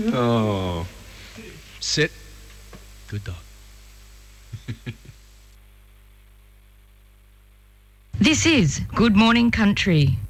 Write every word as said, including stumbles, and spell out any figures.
Oh. Sit. Good dog. This is Good Morning Country.